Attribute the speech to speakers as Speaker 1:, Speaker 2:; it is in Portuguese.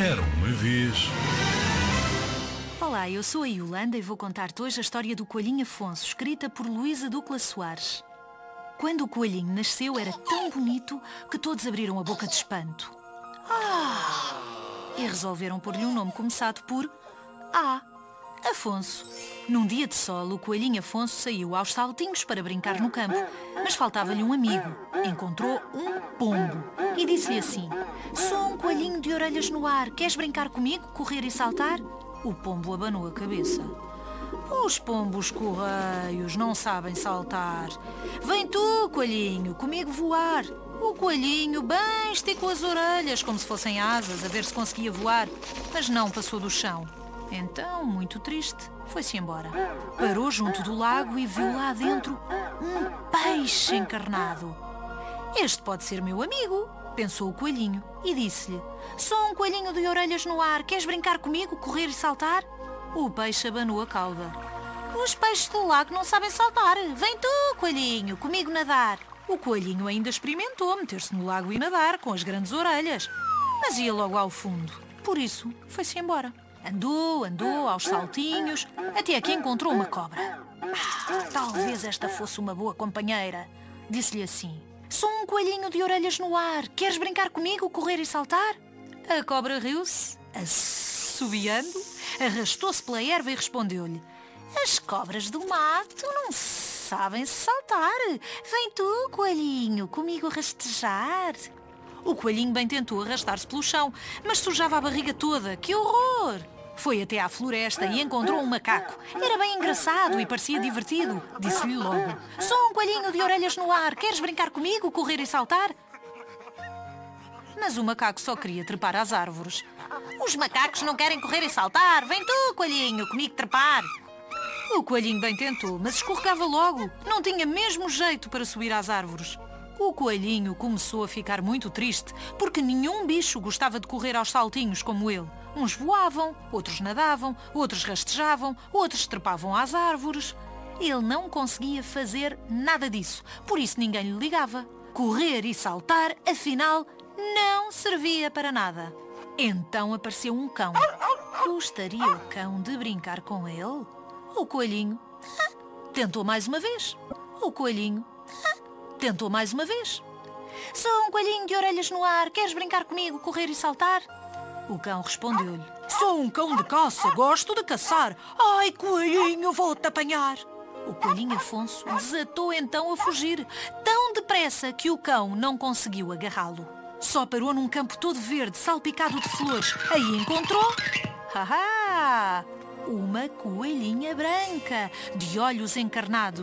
Speaker 1: Era uma vez.
Speaker 2: Olá, eu sou a Yolanda e vou contar-te hoje a história do Coelhinho Afonso, escrita por Luísa Ducla Soares. Quando o coelhinho nasceu era tão bonito que todos abriram a boca de espanto. E resolveram pôr-lhe um nome começado por A. Afonso. Num dia de sol, o coelhinho Afonso saiu aos saltinhos para brincar no campo, mas faltava-lhe um amigo. Encontrou um pombo e disse-lhe assim: "Sou um coelhinho de orelhas no ar, queres brincar comigo, correr e saltar?" O pombo abanou a cabeça. "Os pombos correios não sabem saltar. Vem tu, coelhinho, comigo voar." O coelhinho bem esticou as orelhas como se fossem asas, a ver se conseguia voar, mas não passou do chão. Então, muito triste, foi-se embora. Parou junto do lago e viu lá dentro um peixe encarnado. "Este pode ser meu amigo", pensou o coelhinho e disse-lhe: "Sou um coelhinho de orelhas no ar, queres brincar comigo, correr e saltar?" O peixe abanou a cauda. "Os peixes do lago não sabem saltar. Vem tu, coelhinho, comigo nadar." O coelhinho ainda experimentou meter-se no lago e nadar com as grandes orelhas, mas ia logo ao fundo. Por isso, foi-se embora. Andou aos saltinhos, até que encontrou uma cobra. Talvez esta fosse uma boa companheira. Disse-lhe assim: "Sou um coelhinho de orelhas no ar. Queres brincar comigo, correr e saltar?" A cobra riu-se, assobiando, arrastou-se pela erva e respondeu-lhe: "As cobras do mato não sabem saltar. Vem tu, coelhinho, comigo rastejar." O coelhinho bem tentou arrastar-se pelo chão, mas sujava a barriga toda. Que horror! Foi até à floresta e encontrou um macaco. Era bem engraçado e parecia divertido. Disse-lhe logo: "Sou um coelhinho de orelhas no ar. Queres brincar comigo, correr e saltar?" Mas o macaco só queria trepar às árvores. "Os macacos não querem correr e saltar. Vem tu, coelhinho, comigo trepar." O coelhinho bem tentou, mas escorregava logo. Não tinha mesmo jeito para subir às árvores. O coelhinho começou a ficar muito triste, porque nenhum bicho gostava de correr aos saltinhos como ele. Uns voavam, outros nadavam, outros rastejavam, outros trepavam às árvores. Ele não conseguia fazer nada disso, por isso ninguém lhe ligava. Correr e saltar, afinal, não servia para nada. Então apareceu um cão. Gostaria o cão de brincar com ele? O coelhinho tentou mais uma vez. O coelhinho tentou mais uma vez. "Sou um coelhinho de orelhas no ar. Queres brincar comigo, correr e saltar?" O cão respondeu-lhe: "Sou um cão de caça. Gosto de caçar. Ai, coelhinho, vou-te apanhar." O coelhinho Afonso desatou então a fugir, tão depressa que o cão não conseguiu agarrá-lo. Só parou num campo todo verde, salpicado de flores. Aí encontrou... Haha! Uma coelhinha branca, de olhos encarnados.